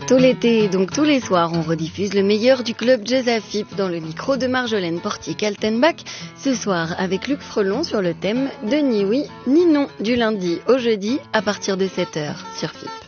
Tout l'été, donc tous les soirs, on rediffuse le meilleur du club Jazz à FIP dans le micro de Marjolaine Portier-Kaltenbach. Ce soir, avec Luc Frelon sur le thème de ni oui ni non, du lundi au jeudi à partir de 7h sur FIP.